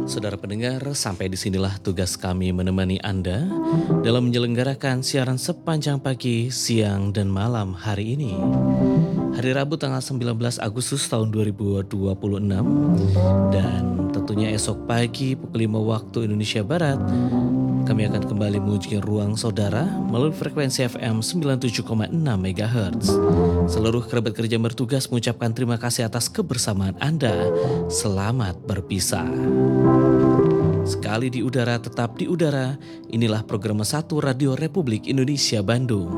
Saudara pendengar, sampai disinilah tugas kami menemani Anda dalam menyelenggarakan siaran sepanjang pagi, siang, dan malam hari ini. Hari Rabu tanggal 19 Agustus tahun 2026 dan tentunya esok pagi pukul 5 waktu Indonesia Barat kami akan kembali mengunjungi ruang saudara melalui frekuensi FM 97,6 MHz. Seluruh kerabat kerja bertugas mengucapkan terima kasih atas kebersamaan Anda. Selamat berpisah. Sekali di udara, tetap di udara. Inilah program 1 Radio Republik Indonesia Bandung.